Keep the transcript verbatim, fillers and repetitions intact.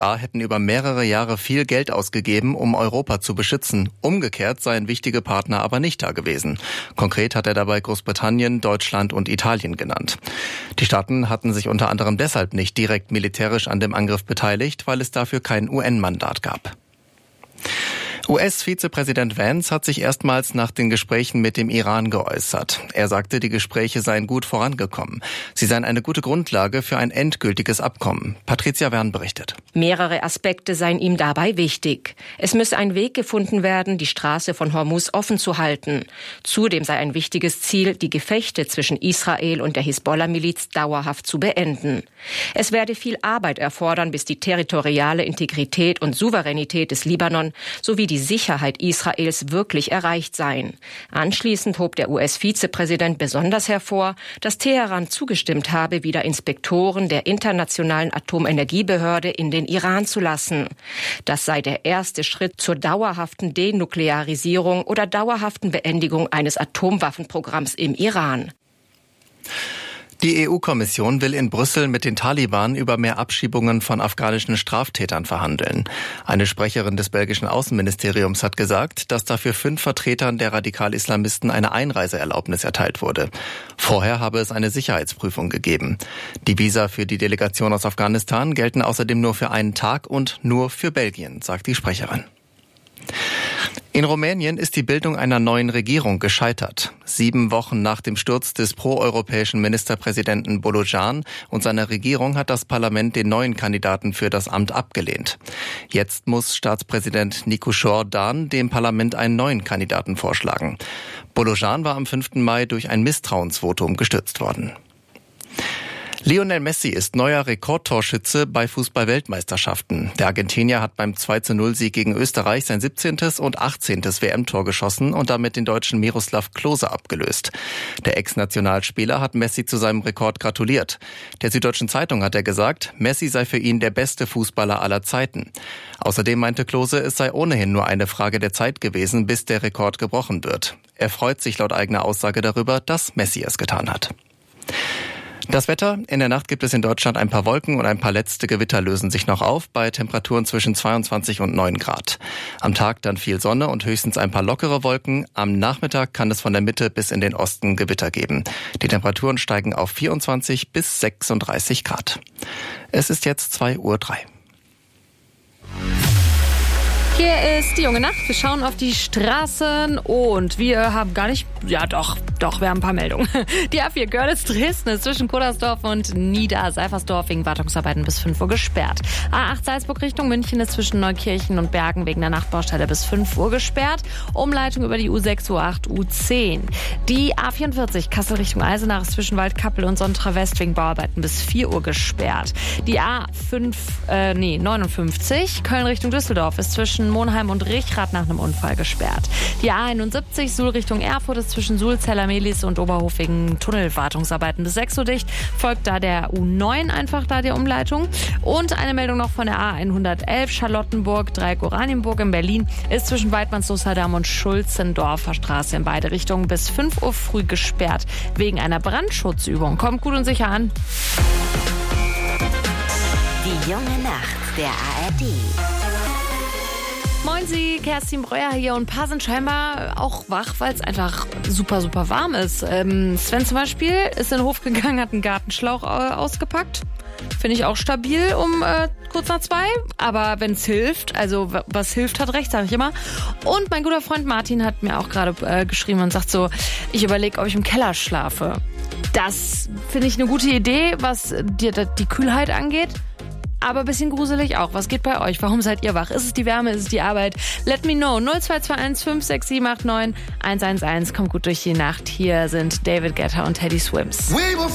hätten über mehrere Jahre viel Geld ausgegeben, um Europa zu beschützen. Umgekehrt seien wichtige Partner aber nicht da gewesen. Konkret hat er dabei Großbritannien, Deutschland und Italien genannt. Die Staaten hatten sich unter anderem deshalb nicht direkt militärisch an dem Angriff beteiligt, weil es dafür kein U N-Mandat gab. U S-Vizepräsident Vance hat sich erstmals nach den Gesprächen mit dem Iran geäußert. Er sagte, die Gespräche seien gut vorangekommen. Sie seien eine gute Grundlage für ein endgültiges Abkommen. Patricia Wern berichtet. Mehrere Aspekte seien ihm dabei wichtig. Es müsse ein Weg gefunden werden, die Straße von Hormuz offen zu halten. Zudem sei ein wichtiges Ziel, die Gefechte zwischen Israel und der Hisbollah-Miliz dauerhaft zu beenden. Es werde viel Arbeit erfordern, bis die territoriale Integrität und Souveränität des Libanon sowie die Sicherheit Israels wirklich erreicht seien. Anschließend hob der U S-Vizepräsident besonders hervor, dass Teheran zugestimmt habe, wieder Inspektoren der Internationalen Atomenergiebehörde in den Iran zu lassen. Das sei der erste Schritt zur dauerhaften Denuklearisierung oder dauerhaften Beendigung eines Atomwaffenprogramms im Iran. Die E U-Kommission will in Brüssel mit den Taliban über mehr Abschiebungen von afghanischen Straftätern verhandeln. Eine Sprecherin des belgischen Außenministeriums hat gesagt, dass dafür fünf Vertretern der Radikal-Islamisten eine Einreiseerlaubnis erteilt wurde. Vorher habe es eine Sicherheitsprüfung gegeben. Die Visa für die Delegation aus Afghanistan gelten außerdem nur für einen Tag und nur für Belgien, sagt die Sprecherin. In Rumänien ist die Bildung einer neuen Regierung gescheitert. Sieben Wochen nach dem Sturz des proeuropäischen Ministerpräsidenten Bolojan und seiner Regierung hat das Parlament den neuen Kandidaten für das Amt abgelehnt. Jetzt muss Staatspräsident Nicușor Dan dem Parlament einen neuen Kandidaten vorschlagen. Bolojan war am fünften Mai durch ein Misstrauensvotum gestürzt worden. Lionel Messi ist neuer Rekordtorschütze bei Fußball-Weltmeisterschaften. Der Argentinier hat beim zwei zu null Sieg gegen Österreich sein siebzehntes und achtzehntes W M-Tor geschossen und damit den Deutschen Miroslav Klose abgelöst. Der Ex-Nationalspieler hat Messi zu seinem Rekord gratuliert. Der Süddeutschen Zeitung hat er gesagt, Messi sei für ihn der beste Fußballer aller Zeiten. Außerdem meinte Klose, es sei ohnehin nur eine Frage der Zeit gewesen, bis der Rekord gebrochen wird. Er freut sich laut eigener Aussage darüber, dass Messi es getan hat. Das Wetter: In der Nacht gibt es in Deutschland ein paar Wolken und ein paar letzte Gewitter lösen sich noch auf, bei Temperaturen zwischen zweiundzwanzig und neun Grad. Am Tag dann viel Sonne und höchstens ein paar lockere Wolken. Am Nachmittag kann es von der Mitte bis in den Osten Gewitter geben. Die Temperaturen steigen auf vierundzwanzig bis sechsunddreißig Grad. Es ist jetzt zwei Uhr drei. Hier ist die junge Nacht. Wir schauen auf die Straßen und wir haben gar nicht, ja doch, doch, wir haben ein paar Meldungen. Die A vier Görlitz Dresden ist zwischen Kuddersdorf und Nieder-Seifersdorf wegen Wartungsarbeiten bis fünf Uhr gesperrt. A acht Salzburg Richtung München ist zwischen Neukirchen und Bergen wegen der Nachtbaustelle bis fünf Uhr gesperrt. Umleitung über die U sechs, U acht, U zehn. Die A vierundvierzig Kassel Richtung Eisenach ist zwischen Waldkappel und Sontra West wegen Bauarbeiten bis vier Uhr gesperrt. Die A fünf, äh, nee, neunundfünfzig Köln Richtung Düsseldorf ist zwischen Monheim und Richrath nach einem Unfall gesperrt. Die A einundsiebzig Suhl Richtung Erfurt ist zwischen Suhl, Zeller-Mehlis und Oberhof wegen Tunnelwartungsarbeiten bis sechs Uhr dicht. Folgt da der U neun einfach da die Umleitung. Und eine Meldung noch von der A hundertelf Charlottenburg, Dreieck Oranienburg in Berlin ist zwischen Weidmannsloßerdam und Schulzendorfer Straße in beide Richtungen bis fünf Uhr früh gesperrt wegen einer Brandschutzübung. Kommt gut und sicher an. Die junge Nacht der A R D. Moin Sie, Kerstin Breuer hier und ein paar sind scheinbar auch wach, weil es einfach super, super warm ist. Ähm, Sven zum Beispiel ist in den Hof gegangen, hat einen Gartenschlauch äh, ausgepackt. Finde ich auch stabil um äh, kurz nach zwei. Aber wenn es hilft, also w- was hilft, hat recht, sage ich immer. Und mein guter Freund Martin hat mir auch gerade äh, geschrieben und sagt so, ich überlege, ob ich im Keller schlafe. Das finde ich eine gute Idee, was die, die Kühlheit angeht. Aber ein bisschen gruselig auch. Was geht bei euch? Warum seid ihr wach? Ist es die Wärme? Ist es die Arbeit? Let me know. null zwei zwei eins fünf sechs sieben acht neun eins eins eins. Kommt gut durch die Nacht. Hier sind David Guetta und Teddy Swims.